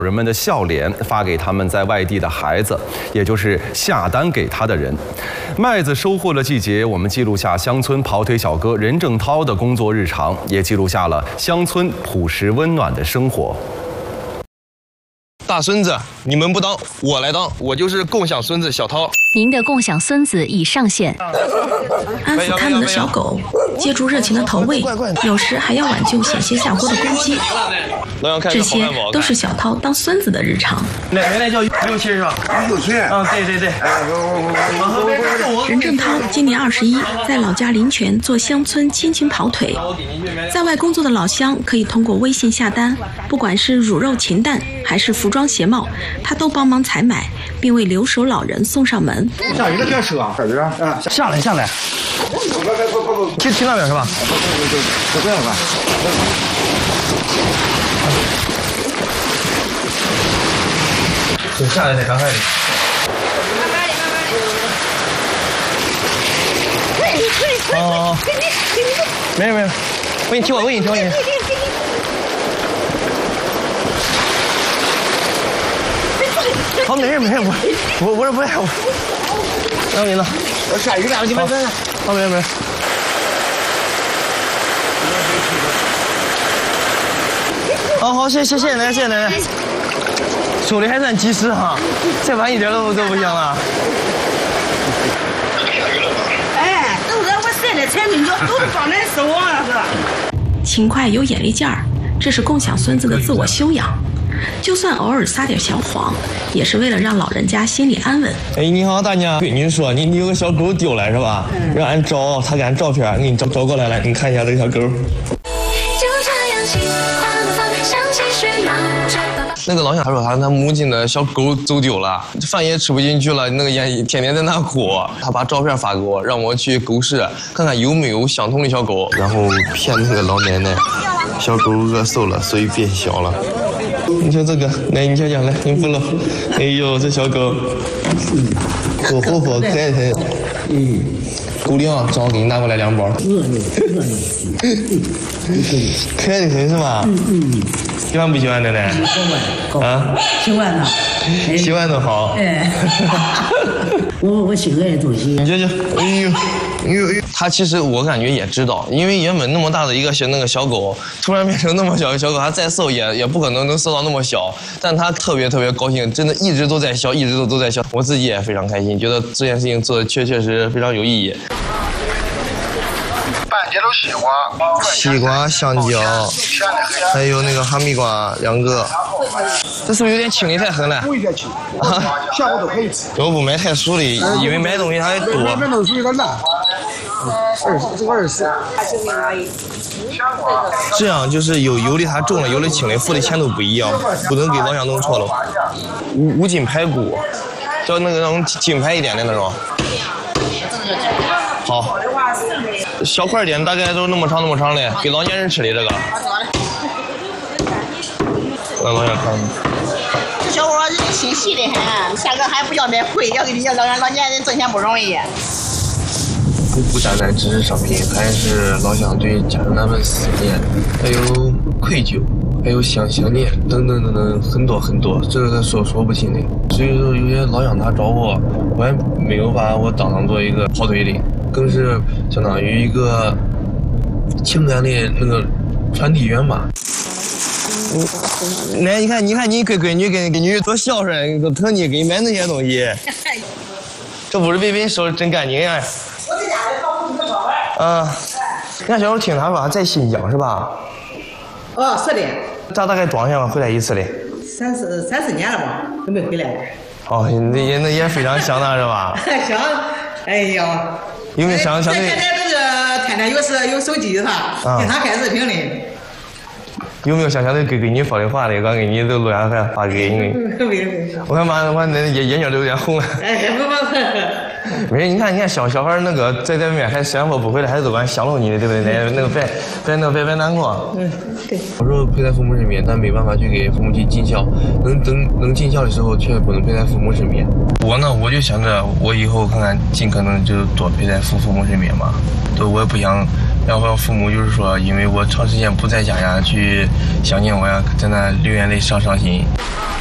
人们的笑脸发给他们在外地的孩子，也就是下单给他的人。麦子收获的季节，我们记录下乡村跑腿小哥任正涛的工作日常，也记录下了乡村朴实温暖的生活。 大孙子，你们不当，我来当，我就是共享孙子小涛。 您的共享孙子已上线。 安抚看门的小狗，借助热情的投喂，有时还要挽救险些下锅的公鸡。这些都是小涛当孙子的日常。 原来叫67是吧？67。啊，对。 任正涛今年21，在老家临泉做乡村亲情跑腿。在外工作的老乡可以通过微信下单，不管是卤肉禽蛋还是服装鞋帽，他都帮忙采买，并为留守老人送上门。 下雨了别吃啊！上来。去那边是吧？不要吧。下来得赶快的。哦，没事，我给你挑。好，没事，我不爱我。让你呢。我下雨了，你慢点。好，没事。好，谢谢奶奶。收的还算及时哈，再晚一点都不行了。 哎，都让我晒的产品都放在手上了是吧？ 勤快有眼力劲儿，这是共享孙子的自我修养。就算偶尔撒点小谎，也是为了让老人家心里安稳。 哎，你好，大娘，闺女说你有个小狗丢了是吧？让俺找，他给俺照片，给你找过来，你看一下这个小狗。那个老乡他说他母亲的小狗走丢了，饭也吃不进去了，那个天天在那哭。他把照片发给我，让我去狗市看看有没有相同的小狗，然后骗那个老奶奶，小狗饿瘦了，所以变小了。你瞧这个，来你瞧瞧，来你扶了。哎呦，这小狗，可活泼可爱很。狗粮正好给你拿过来2包。可爱的很是吧？喜欢不喜欢奶奶？啊， 喜欢呢。 喜欢都好。 哎，我喜欢东西。 你瞧瞧，哎呦，他其实我感觉也知道，因为原本那么大的一个小狗，突然变成那么小的小狗，它再瘦也不可能瘦到那么小，但它特别高兴，真的一直都在笑，一直都在笑。我自己也非常开心，觉得这件事情做的确实非常有意义。 半截都西瓜、香蕉，还有那个哈密瓜2个。这是不是有点清的太狠了？ 不有点清，下午都可以吃。 要不买太熟的，因为买东西还多。 买东西有点烂。24。 这样就是有的它重了，有的轻的，付的钱都不一样，不能给老乡弄错了。五斤排骨，叫那种金牌一点的那种。好。小块点大概都那么长的，给老年人吃的这个。让老乡看。 这小伙人家心细的很，价格还不要买贵，要给你老年人挣钱不容易。 不单单只是商品，还是老乡对家人们思念，还有愧疚，还有想念等很多，这个说不清的。所以说有些老乡他找我也没有把我当做一个跑腿的，更是相当于一个情感的那个传递员吧。来，你看你闺女给你多孝顺，多疼你，给你买那些东西。这不是被人收拾真干净呀。你看小伙听他说在新疆是吧？ 哦，是的。 大概多少年了回来一次的 ？3、4年了吧，都没回来。 哦，那也非常想他是吧？ 想，哎呀。 有没有想对？ 现在都是天天有手机是吧？跟他开视频的。 有没有想对给你说的话的？刚给你都录下来发给你。我看我那眼睛都有点红了。 哎，不。 没事，你看小孩那个在外面还虽然说不回来，还是都管想着你的，对不对？那个别难过。 对。 我说陪在父母身边，但没办法去给父母去尽孝。能尽孝的时候，却不能陪在父母身边。我就想着，我以后看看尽可能就多陪在父母身边嘛。对，我也不想然后父母就是说，因为我长时间不在家呀，去想念我呀，在那流眼泪伤心。